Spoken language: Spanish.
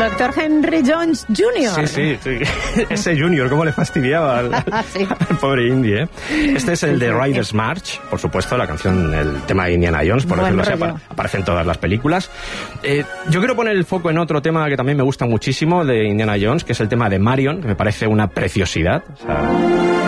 doctor Henry Jones Jr. Sí. Ese Junior, cómo le fastidiaba al pobre Indy, ¿eh? Este es el de Riders March, por supuesto, la canción, el tema de Indiana Jones, por decirlo así, aparece en todas las películas. Yo quiero poner el foco en otro tema que también me gusta muchísimo de Indiana Jones, que es el tema de Marion, que me parece una preciosidad. O sea,